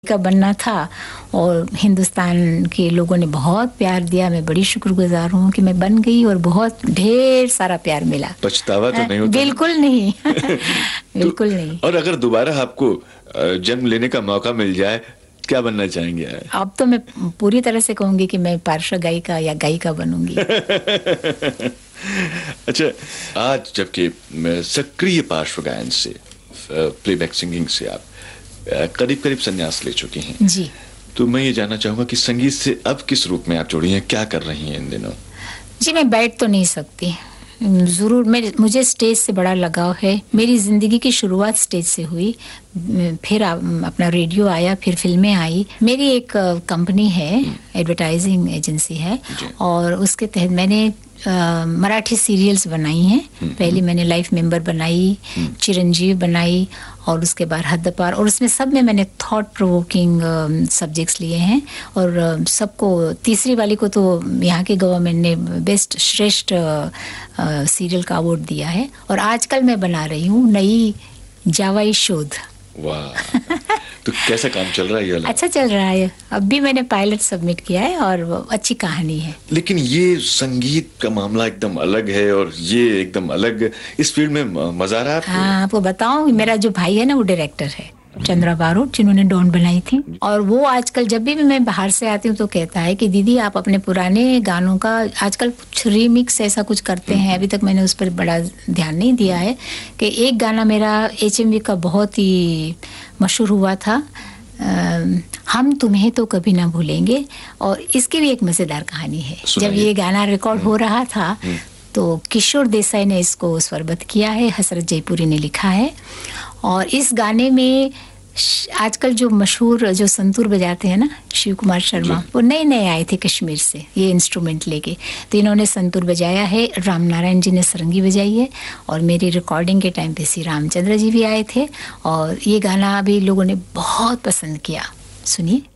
का बनना था और हिंदुस्तान के लोगों ने बहुत प्यार दिया। मैं बड़ी शुक्रगुजार हूँ कि मैं बन गई और बहुत ढेर सारा प्यार मिला। पछतावा तो नहीं होता? बिल्कुल नहीं। बिल्कुल नहीं। और अगर दोबारा आपको जन्म लेने का मौका मिल जाए, क्या बनना चाहेंगे? अब तो मैं पूरी तरह से कहूंगी कि मैं पार्श्व गायिका या गायिका बनूंगी। अच्छा, आज जबकि सक्रिय पार्श्व गायन से, प्लेबैक सिंगिंग से आप करीब करीब संन्यास ले चुकी हैं जी, तो मैं ये जानना चाहूंगा कि संगीत से अब किस रूप में आप जुड़ी हैं, क्या कर रही हैं इन दिनों? जी, मैं बैठ तो नहीं सकती, ज़रूर मुझे स्टेज से बड़ा लगाव है। मेरी ज़िंदगी की शुरुआत स्टेज से हुई, फिर अपना रेडियो आया, फिर फिल्में आई। मेरी एक कंपनी है, एडवर्टाइजिंग एजेंसी है, और उसके तहत मैंने मराठी सीरियल्स बनाई हैं। पहले मैंने लाइफ मेंबर बनाई, चिरंजीव बनाई, और उसके बाद हद्दपार, और उसमें सब में मैंने थॉट प्रोवोकिंग सब्जेक्ट्स लिए हैं। और सबको, तीसरी वाली को तो यहाँ के गवर्नमेंट ने बेस्ट श्रेष्ठ सीरियल का अवार्ड दिया है। और आजकल मैं बना रही हूँ नई जावाई शोध। वाह! तो कैसा काम चल रहा है ये? अच्छा चल रहा है। अब भी मैंने पायलट सबमिट किया है और अच्छी कहानी है। लेकिन ये संगीत का मामला एकदम अलग है और ये एकदम अलग, इस फील्ड में मजा आ रहा है? हाँ, आपको बताऊं, मेरा जो भाई है ना, वो डायरेक्टर है, चंद्रा बारोट, जिन्होंने डॉन बनाई थी। और वो आजकल जब भी मैं बाहर से आती हूँ तो कहता है कि दीदी आप अपने पुराने गानों का आजकल कुछ रीमिक्स ऐसा कुछ करते हैं। अभी तक मैंने उस पर बड़ा ध्यान नहीं दिया है। कि एक गाना मेरा HMV का बहुत ही मशहूर हुआ था, हम तुम्हें तो कभी ना भूलेंगे, और इसकी भी एक मजेदार कहानी है। जब ये गाना रिकॉर्ड हो रहा था तो किशोर देसाई ने इसको स्वरबद्ध किया है, हसरत जयपुरी ने लिखा है। और इस गाने में आजकल जो मशहूर जो संतूर बजाते हैं ना, शिव कुमार शर्मा, वो नए नए आए थे कश्मीर से ये इंस्ट्रूमेंट लेके, तो इन्होंने संतूर बजाया है। राम नारायण जी ने सरंगी बजाई है, और मेरी रिकॉर्डिंग के टाइम पे श्री रामचंद्र जी भी आए थे। और ये गाना भी लोगों ने बहुत पसंद किया। सुनिए।